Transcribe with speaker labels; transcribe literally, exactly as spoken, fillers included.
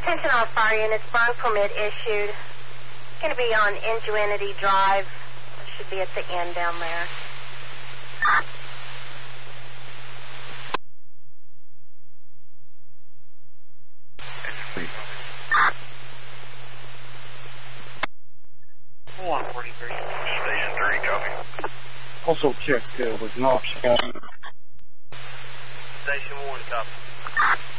Speaker 1: Attention all fire units, burn permit issued. It's going to be on Ingenuity Drive. It should be at the end down there.
Speaker 2: one forty-three. Station three, copy.
Speaker 3: Also check uh, with Knox County.
Speaker 2: Station one, copy.